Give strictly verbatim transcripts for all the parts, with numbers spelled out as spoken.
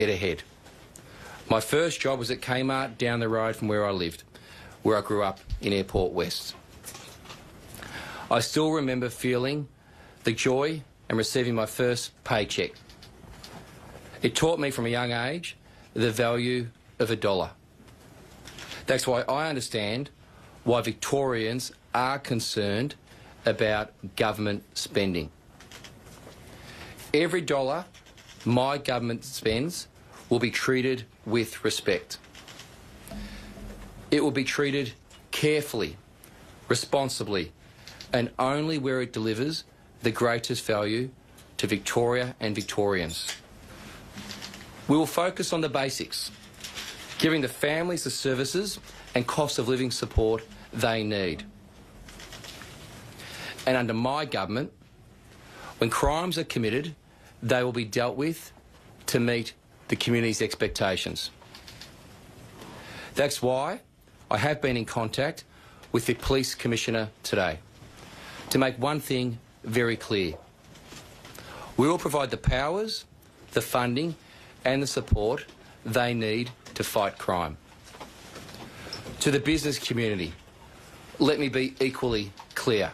get ahead. My first job was at Kmart down the road from where I lived, where I grew up in Airport West. I still remember feeling the joy and receiving my first paycheck. It taught me from a young age the value of a dollar. That's why I understand why Victorians are concerned about government spending. Every dollar my government spends will be treated with respect. It will be treated carefully, responsibly, and only where it delivers the greatest value to Victoria and Victorians. We will focus on the basics, giving the families the services and cost of living support they need. And under my government, when crimes are committed, they will be dealt with to meet the community's expectations. That's why I have been in contact with the Police Commissioner today to make one thing very clear. We will provide the powers, the funding and the support they need to fight crime. To the business community, let me be equally clear.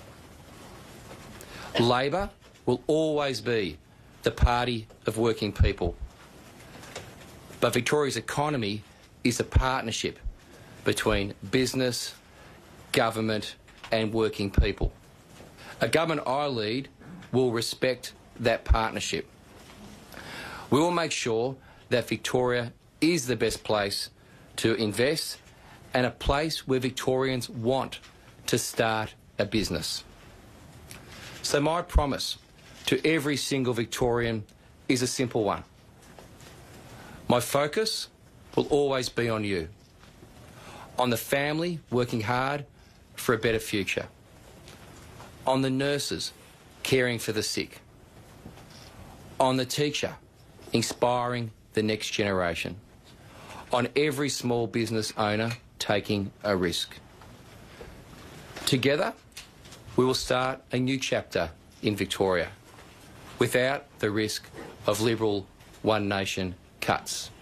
Labor will always be the party of working people. But Victoria's economy is a partnership between business, government and working people. A government I lead will respect that partnership. We will make sure that Victoria is the best place to invest and a place where Victorians want to start a business. So my promise to every single Victorian is a simple one. My focus will always be on you, on the family working hard for a better future, on the nurses caring for the sick, on the teacher inspiring the next generation, on every small business owner taking a risk. Together, we will start a new chapter in Victoria without the risk of Liberal One Nation cuts.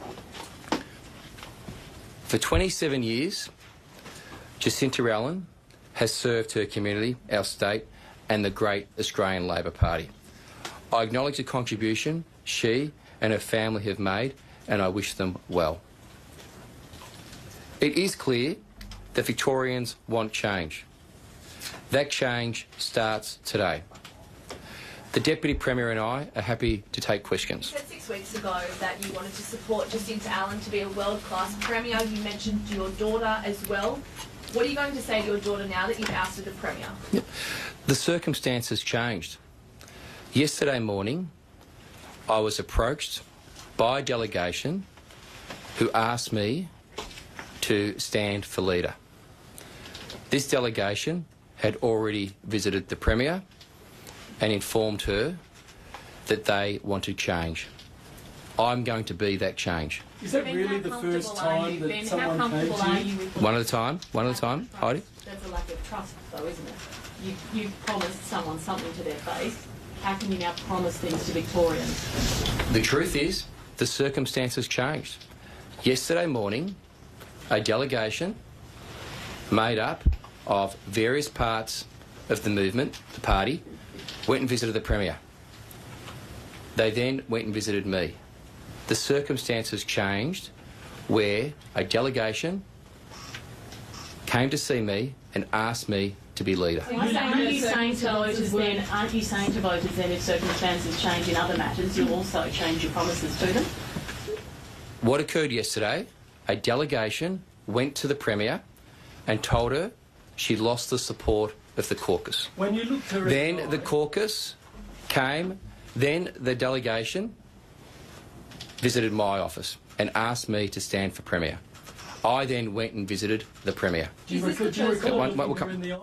For twenty-seven years, Jacinta Allen has served her community, our state, and the great Australian Labor Party. I acknowledge the contribution she and her family have made, and I wish them well. It is clear that Victorians want change. That change starts today. The Deputy Premier and I are happy to take questions. You said six weeks ago that you wanted to support Jacinta Allen to be a world-class Premier. You mentioned your daughter as well. What are you going to say to your daughter now that you've ousted the Premier? Yeah. The circumstances changed. Yesterday morning, I was approached by a delegation who asked me to stand for leader. This delegation had already visited the Premier and informed her that they wanted change. I'm going to be that change. Is that Ben, really the first time that Ben, someone how came comfortable to are you? you with One at a time, one at a time, Heidi. That's a lack of trust, though, isn't it? You, you promised someone something to their face. How can you now promise things to Victorians? The truth is, the circumstances changed. Yesterday morning, a delegation made up of various parts of the movement, the party, went and visited the Premier. They then went and visited me. The circumstances changed where a delegation came to see me and asked me to be leader. Aren't you saying to voters then, aren't you saying to voters then if circumstances change in other matters, you'll also change your promises to them? What occurred yesterday, a delegation went to the Premier and told her she'd lost the support of the caucus. When you looked her Then in the eye, caucus came, then the delegation visited my office and asked me to stand for Premier. I then went and visited the Premier. do you, Is this recall, the do you first- recall One- one- looking we'll her in the eye?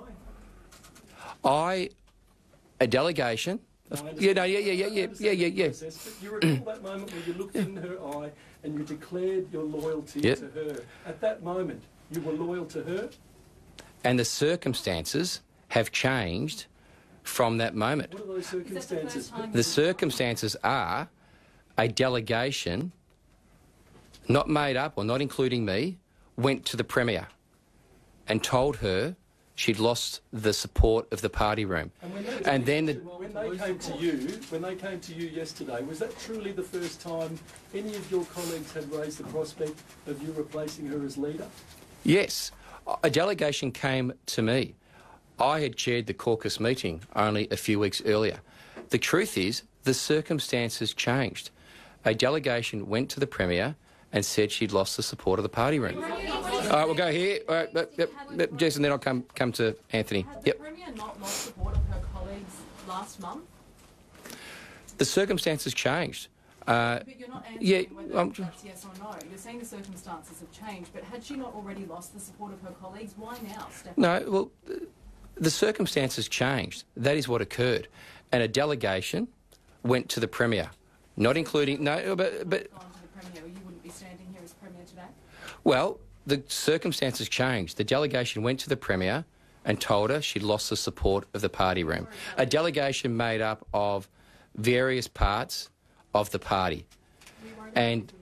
I, a delegation, I of, understand- yeah, no, yeah, yeah, yeah, I yeah, understand yeah, the yeah. process, but you recall that moment when you looked in her eye and you declared your loyalty Yep. to her. At that moment, you were loyal to her? And the circumstances have changed from that moment. What are those circumstances? The circumstances are a delegation, not made up or not including me, went to the Premier and told her she'd lost the support of the party room. And, when they, and then the, when they came to you, when they came to you yesterday, was that truly the first time any of your colleagues had raised the prospect of you replacing her as leader? Yes, a delegation came to me. I had chaired the caucus meeting only a few weeks earlier. The truth is, the circumstances changed. A delegation went to the Premier and said she'd lost the support of the party room. All right, we'll go here. All right, yep, yep, yep, Jason, then I'll come come to Anthony. Had Yep. the Premier not lost support of her colleagues last month? The circumstances changed. Uh, But you're not answering yeah, whether um, that's yes or no. You're saying the circumstances have changed, but had she not already lost the support of her colleagues, why now step no, well, the circumstances changed. That is what occurred. And a delegation went to the Premier, not including... No, but... but gone to the Premier? You wouldn't be standing here as Premier today? well, the circumstances changed. The delegation went to the Premier and told her she'd lost the support of the party room. A delegation made up of various parts of the party. And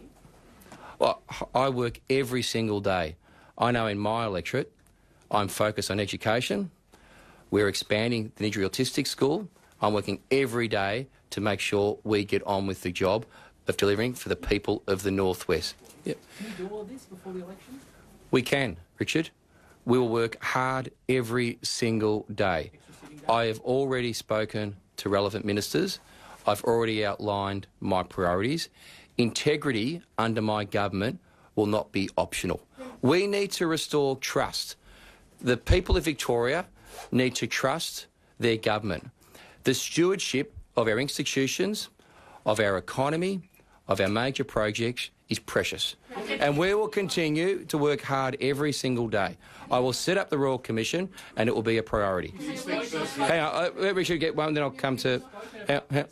well, I work every single day. I know in my electorate, I'm focused on education. We're expanding the Niggera Autistic School. I'm working every day to make sure we get on with the job of delivering for the people of the Northwest. Yep. Can you do all of this before the election? We can, Richard. We will work hard every single day. I have already spoken to relevant ministers. I've already outlined my priorities. Integrity under my government will not be optional. We need to restore trust. The people of Victoria need to trust their government. The stewardship of our institutions, of our economy, of our major projects is precious. And we will continue to work hard every single day. I will set up the Royal Commission and it will be a priority. Hang on, uh, we should get one, then I'll come to... Hang, hang.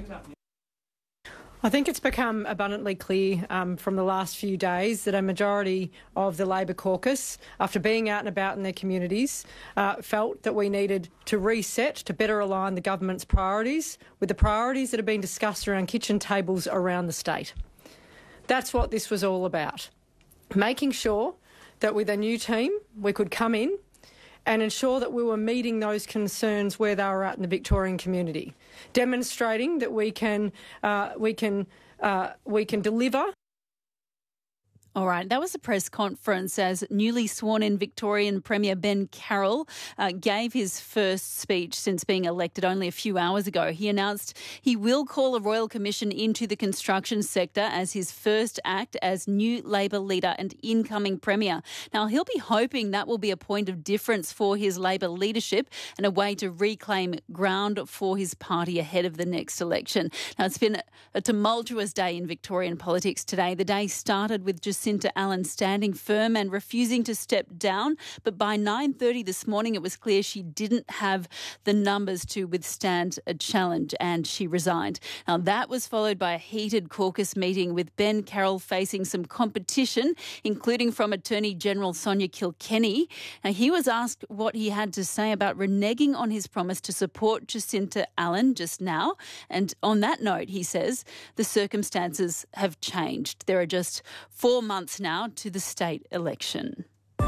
I think it's become abundantly clear um, from the last few days that a majority of the Labor caucus, after being out and about in their communities, uh, felt that we needed to reset to better align the government's priorities with the priorities that have been discussed around kitchen tables around the state. That's what this was all about, making sure that with a new team we could come in and ensure that we were meeting those concerns where they were at in the Victorian community, demonstrating that we can uh, we can uh, we can deliver. All right, that was a press conference as newly sworn-in Victorian Premier Ben Carroll uh, gave his first speech since being elected only a few hours ago. He announced he will call a Royal Commission into the construction sector as his first act as new Labor leader and incoming Premier. Now, he'll be hoping that will be a point of difference for his Labor leadership and a way to reclaim ground for his party ahead of the next election. Now, it's been a tumultuous day in Victorian politics today. The day started with Jacinta Allen standing firm and refusing to step down. But by nine thirty this morning, it was clear she didn't have the numbers to withstand a challenge and she resigned. Now, that was followed by a heated caucus meeting with Ben Carroll facing some competition, including from Attorney General Sonia Kilkenny. Now, he was asked what he had to say about reneging on his promise to support Jacinta Allen just now. And on that note, he says, the circumstances have changed. There are just four months now to the state election.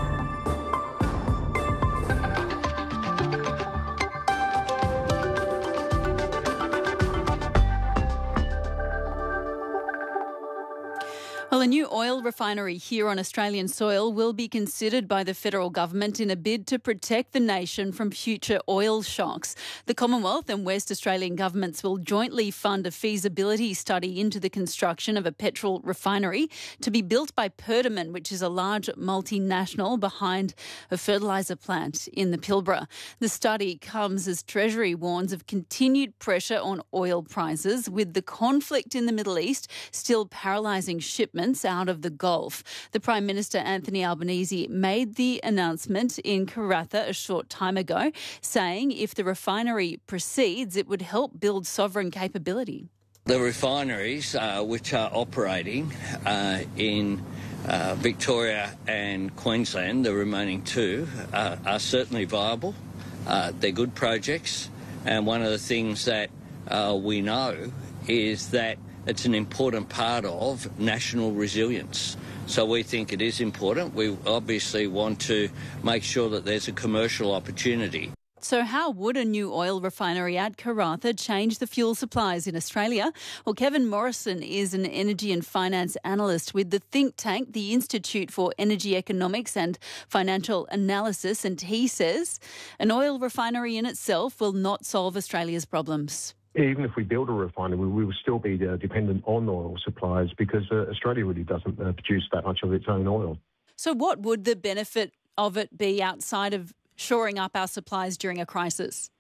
Well, a new oil refinery here on Australian soil will be considered by the federal government in a bid to protect the nation from future oil shocks. The Commonwealth and West Australian governments will jointly fund a feasibility study into the construction of a petrol refinery to be built by Perdaman, which is a large multinational behind a fertiliser plant in the Pilbara. The study comes as Treasury warns of continued pressure on oil prices, with the conflict in the Middle East still paralysing shipments out of the Gulf. The Prime Minister, Anthony Albanese, made the announcement in Karratha a short time ago, saying if the refinery proceeds, it would help build sovereign capability. The refineries uh, which are operating uh, in uh, Victoria and Queensland, the remaining two, uh, are certainly viable. Uh, they're good projects, and one of the things that uh, we know is that it's an important part of national resilience. So we think it is important. We obviously want to make sure that there's a commercial opportunity. So how would a new oil refinery at Karratha change the fuel supplies in Australia? Well, Kevin Morrison is an energy and finance analyst with the think tank, the Institute for Energy Economics and Financial Analysis, and he says an oil refinery in itself will not solve Australia's problems. Even if we build a refinery, we will still be uh, dependent on oil supplies because uh, Australia really doesn't uh, produce that much of its own oil. So what would the benefit of it be outside of shoring up our supplies during a crisis?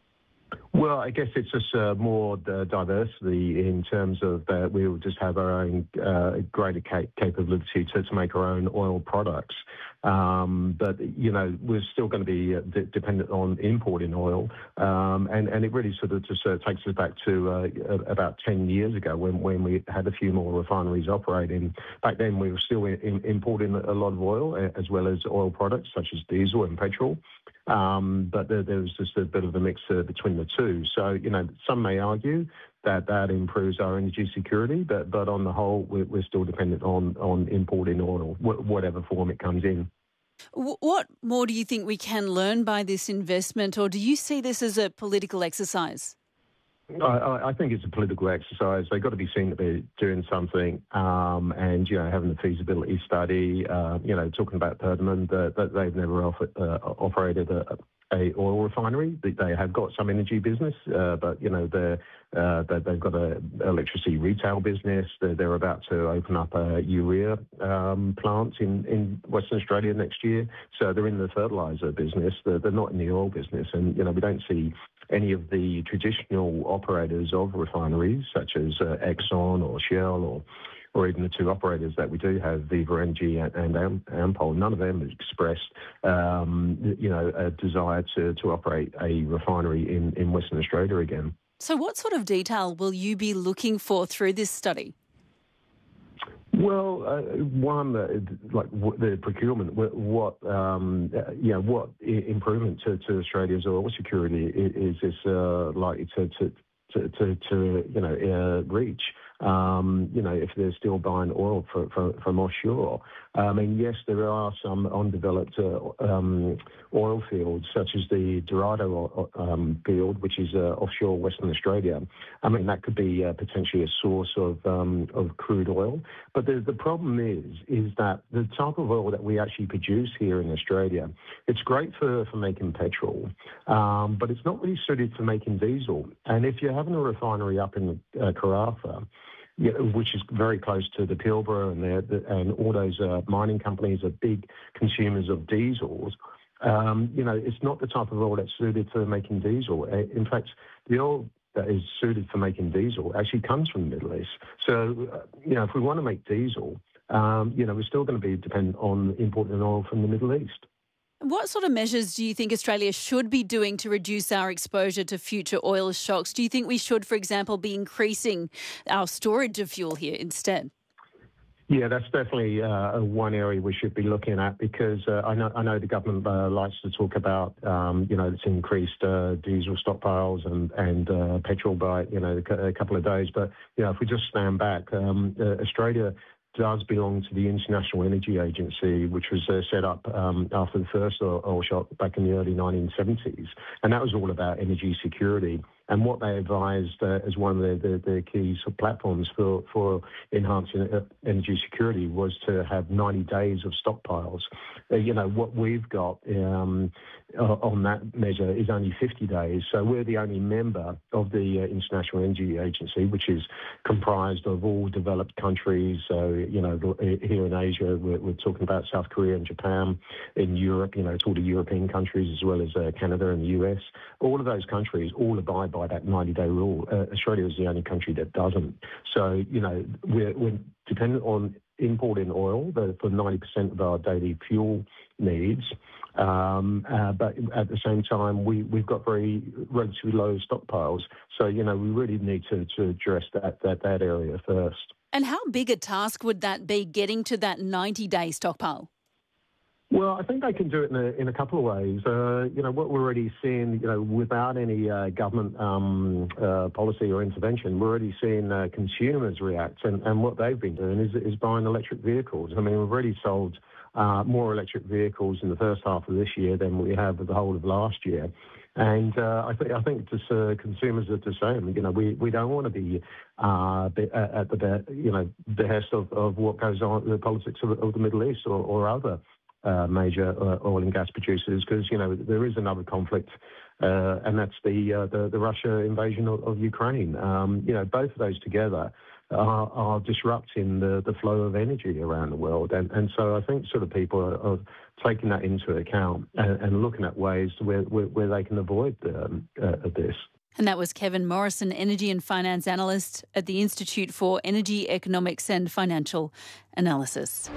Well, I guess it's just uh, more uh, diversity in terms of uh, we will just have our own uh, greater cap- capability to, to make our own oil products. Um, but, you know, we're still going to be uh, d- dependent on importing oil. Um, and, and it really sort of just uh, takes us back to uh, about ten years ago when, when we had a few more refineries operating. Back then, we were still in, importing a lot of oil as well as oil products such as diesel and petrol. Um, but there, there was just a bit of a mix uh, between the two. So, you know, some may argue that that improves our energy security, but, but on the whole, we're, we're still dependent on, on importing oil, wh- whatever form it comes in. What more do you think we can learn by this investment, or do you see this as a political exercise? I, I think it's a political exercise. They've got to be seen to be doing something, um, and you know, having a feasibility study. Uh, you know, talking about Perdaman, that uh, they've never offered, uh, operated a, a oil refinery. They have got some energy business, uh, but you know, they're, uh, they've got a electricity retail business. They're, they're about to open up a urea um, plant in, in Western Australia next year. So they're in the fertiliser business. They're, they're not in the oil business, and you know, we don't see any of the traditional operators of refineries, such as uh, Exxon or Shell or or even the two operators that we do have, Viva Energy and, and Am- Ampol, none of them have expressed, um, you know, a desire to, to operate a refinery in, in Western Australia again. So what sort of detail will you be looking for through this study? Well, uh, one, uh, like w- the procurement, w- what, um, uh, you know, what I- improvement to, to Australia's oil security is, is this uh, likely to, to, to, to, to you know, uh, reach? Um, you know, if they're still buying oil for, for, from offshore. I mean, yes, there are some undeveloped uh, um, oil fields, such as the Dorado um, field, which is uh, offshore Western Australia. I mean, that could be uh, potentially a source of um, of crude oil. But the, the problem is, is that the type of oil that we actually produce here in Australia, it's great for, for making petrol, um, but it's not really suited for making diesel. And if you're having a refinery up in uh, Karratha, yeah, which is very close to the Pilbara, and, the, and all those uh, mining companies are big consumers of diesels. Um, you know, it's not the type of oil that's suited for making diesel. In fact, the oil that is suited for making diesel actually comes from the Middle East. So, uh, you know, if we want to make diesel, um, you know, we're still going to be dependent on importing oil from the Middle East. What sort of measures do you think Australia should be doing to reduce our exposure to future oil shocks? Do you think we should, for example, be increasing our storage of fuel here instead? Yeah, that's definitely uh, one area we should be looking at, because uh, I know I know the government uh, likes to talk about um, you know, it's increased uh, diesel stockpiles and and uh, petrol by you know a couple of days, but you know, if we just stand back, um, uh, Australia does belong to the International Energy Agency, which was uh, set up um, after the first oil, oil shock back in the early nineteen seventies. And that was all about energy security. And what they advised uh, as one of the, the, the key sort of platforms for, for enhancing uh, energy security was to have ninety days of stockpiles. Uh, you know, what we've got um, uh, on that measure is only fifty days. So we're the only member of the uh, International Energy Agency, which is comprised of all developed countries. So, you know, here in Asia, we're, we're talking about South Korea and Japan. In Europe, you know, it's all the European countries as well as uh, Canada and the U S. All of those countries all abide by that ninety-day rule. Uh, Australia is the only country that doesn't. So, you know, we're, we're dependent on importing oil for ninety percent of our daily fuel needs. Um, uh, but at the same time, we, we've got very relatively low stockpiles. So, you know, we really need to, to address that, that, that area first. And how big a task would that be, getting to that ninety-day stockpile? Well, I think they can do it in a, in a couple of ways. Uh, you know, what we're already seeing, you know, without any uh, government um, uh, policy or intervention, we're already seeing uh, consumers react. And, and what they've been doing is, is buying electric vehicles. I mean, we've already sold uh, more electric vehicles in the first half of this year than we have the whole of last year. And uh, I think I think just uh, consumers are the same. You know, we, we don't want to be uh, at the you know behest of, of what goes on in the politics of, of the Middle East or, or other uh, major uh, oil and gas producers, because you know there is another conflict, uh, and that's the, uh, the the Russia invasion of, of Ukraine. Um, you know, both of those together are, are disrupting the, the flow of energy around the world, and and so I think sort of people are, are taking that into account and, and looking at ways where, where, where they can avoid um, uh, this. And that was Kevin Morrison, Energy and Finance Analyst at the Institute for Energy, Economics and Financial Analysis.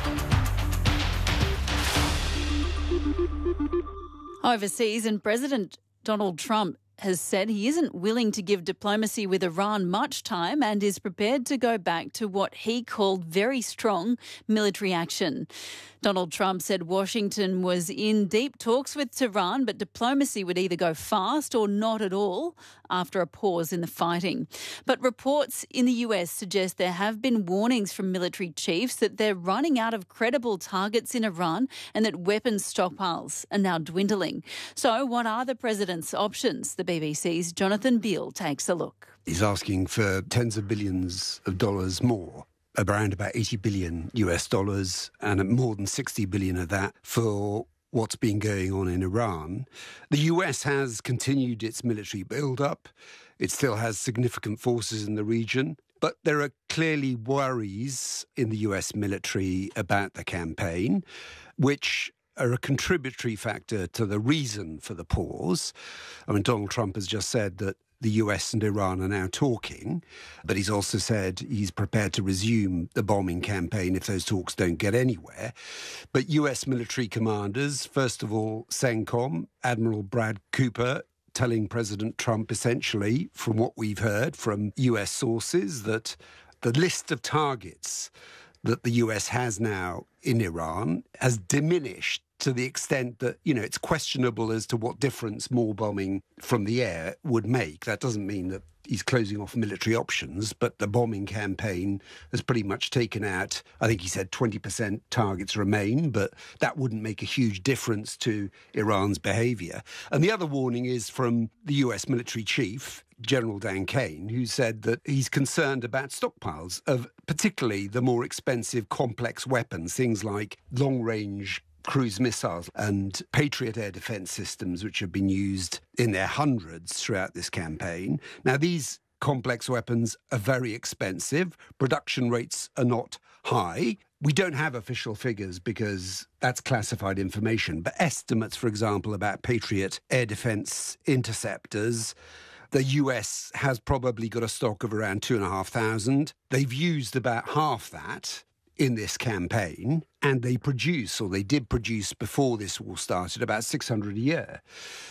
Overseas, and President Donald Trump has said he isn't willing to give diplomacy with Iran much time and is prepared to go back to what he called very strong military action. Donald Trump said Washington was in deep talks with Tehran, but diplomacy would either go fast or not at all after a pause in the fighting. But reports in the U S suggest there have been warnings from military chiefs that they're running out of credible targets in Iran and that weapons stockpiles are now dwindling. So what are the president's options? The B B C's Jonathan Beale takes a look. He's asking for tens of billions of dollars more, around about eighty billion US dollars, and more than sixty billion of that for what's been going on in Iran. The U S has continued its military build-up. It still has significant forces in the region, but there are clearly worries in the U S military about the campaign, which are a contributory factor to the reason for the pause. I mean, Donald Trump has just said that the U S and Iran are now talking, but he's also said he's prepared to resume the bombing campaign if those talks don't get anywhere. But U S military commanders, first of all, CENTCOM, Admiral Brad Cooper, telling President Trump essentially, from what we've heard from U S sources, that the list of targets that the U S has now in Iran has diminished to the extent that, you know, it's questionable as to what difference more bombing from the air would make. That doesn't mean that he's closing off military options, but the bombing campaign has pretty much taken out, I think he said twenty percent targets remain, but that wouldn't make a huge difference to Iran's behaviour. And the other warning is from the U S military chief, General Dan Kane, who said that he's concerned about stockpiles of particularly the more expensive complex weapons, things like long-range cruise missiles and Patriot air defence systems, which have been used in their hundreds throughout this campaign. Now, these complex weapons are very expensive. Production rates are not high. We don't have official figures because that's classified information, but estimates, for example, about Patriot air defence interceptors, the U S has probably got a stock of around two and a half thousand. They've used about half that in this campaign, and they produce, or they did produce before this war started, about six hundred a year.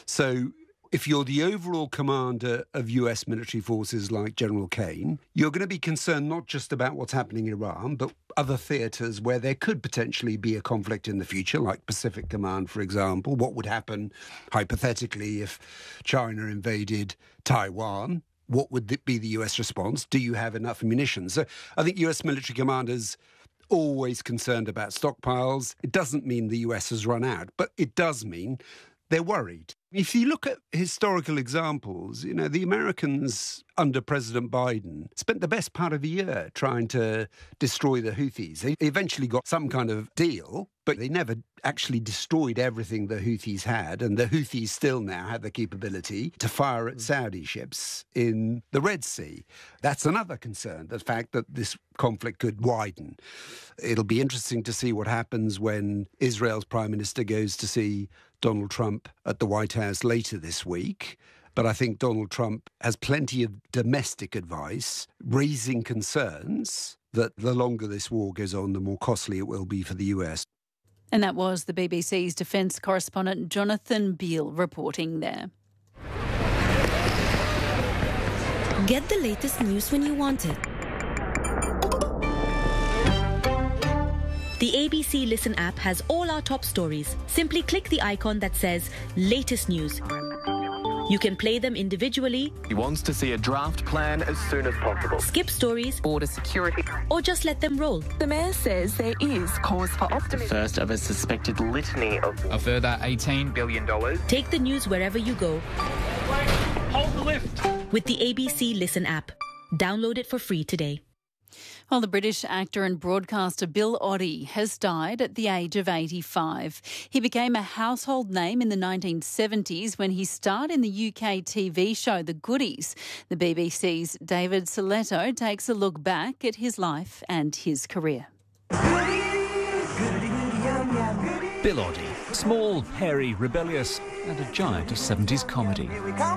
So if you're the overall commander of U S military forces like General Kane, you're going to be concerned not just about what's happening in Iran, but other theatres where there could potentially be a conflict in the future, like Pacific Command, for example. What would happen, hypothetically, if China invaded Taiwan? What would be the U S response? Do you have enough ammunition? So I think U S military commanders always concerned about stockpiles. It doesn't mean the U S has run out, but it does mean they're worried. If you look at historical examples, you know, the Americans under President Biden spent the best part of a year trying to destroy the Houthis. They eventually got some kind of deal, but they never actually destroyed everything the Houthis had. And the Houthis still now have the capability to fire at Saudi ships in the Red Sea. That's another concern, the fact that this conflict could widen. It'll be interesting to see what happens when Israel's Prime Minister goes to see Donald Trump at the White House later this week. But I think Donald Trump has plenty of domestic advice, raising concerns that the longer this war goes on, the more costly it will be for the U S. And that was the B B C's defence correspondent Jonathan Beale reporting there. Get the latest news when you want it. The A B C Listen app has all our top stories. Simply click the icon that says Latest News. You can play them individually. He wants to see a draft plan as soon as possible. Skip stories. Border security. Or just let them roll. The Mayor says there is cause for optimism. The first of a suspected litany of... A further eighteen billion dollars. Take the news wherever you go. Hold the lift. With the A B C Listen app. Download it for free today. Well, the British actor and broadcaster Bill Oddie has died at the age of eighty-five. He became a household name in the nineteen seventies when he starred in the U K T V show The Goodies. The B B C's David Soletto takes a look back at his life and his career. Bill Oddie, small, hairy, rebellious, and a giant of seventies comedy.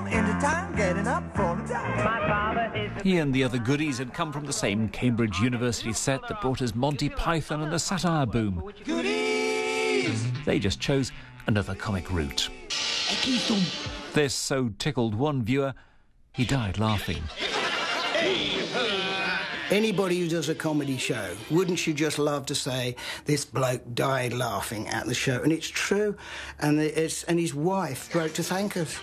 He and the other Goodies had come from the same Cambridge University set that brought us Monty Python and the satire boom. Goodies! They just chose another comic route. This so tickled one viewer, he died laughing. Anybody who does a comedy show, wouldn't you just love to say, this bloke died laughing at the show? And it's true. And, it's, and his wife wrote to thank us.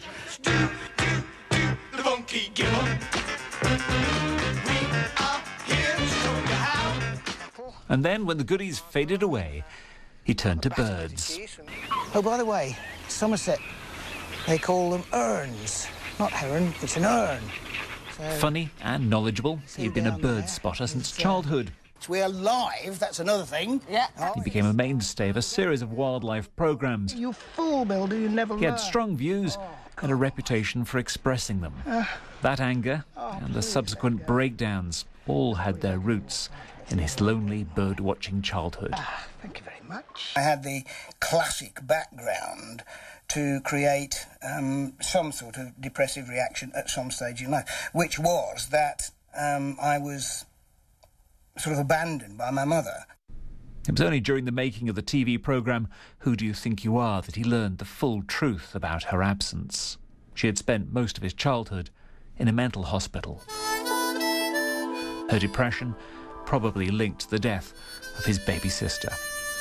And then, when the Goodies faded away, he turned to birds. Oh, by the way, Somerset, they call them urns. Not heron, it's an urn. Funny and knowledgeable, he'd been a bird spotter since childhood. We're live, that's another thing. Yeah. He became a mainstay of a series of wildlife programmes. You fool, Bill, you never He had strong views and a reputation for expressing them. Uh, that anger and the subsequent breakdowns all had their roots in his lonely bird-watching childhood. Uh, thank you very much. I had the classic background to create um, some sort of depressive reaction at some stage in life, which was that um, I was sort of abandoned by my mother. It was only during the making of the T V programme Who Do You Think You Are that he learned the full truth about her absence. She had spent most of his childhood in a mental hospital. Her depression probably linked to the death of his baby sister.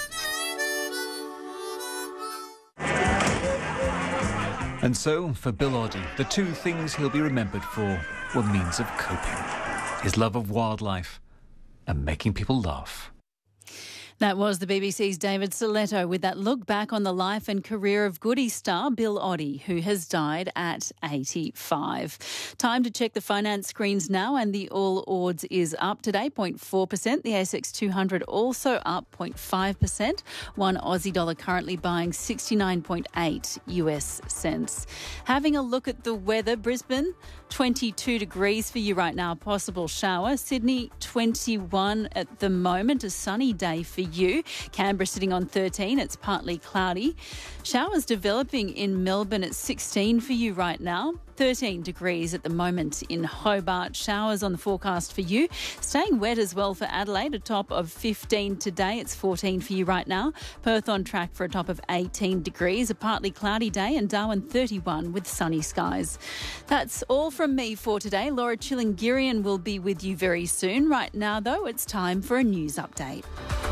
And so, for Bill Oddie, the two things he'll be remembered for were means of coping. His love of wildlife and making people laugh. That was the B B C's David Soletto with that look back on the life and career of Goody star Bill Oddie, who has died at eighty-five. Time to check the finance screens now, and the All Ords is up today, zero point four percent. The A S X two hundred also up zero point five percent. One Aussie dollar currently buying sixty-nine point eight U S cents. Having a look at the weather, Brisbane, twenty-two degrees for you right now, possible shower. Sydney, twenty-one at the moment, a sunny day for you. Canberra sitting on thirteen, it's partly cloudy. Showers developing in Melbourne at sixteen for you right now. thirteen degrees at the moment in Hobart. Showers on the forecast for you. Staying wet as well for Adelaide, a top of fifteen today. It's fourteen for you right now. Perth on track for a top of eighteen degrees. A partly cloudy day, and Darwin thirty-one with sunny skies. That's all from me for today. Laura Chillingirian will be with you very soon. Right now, though, it's time for a news update.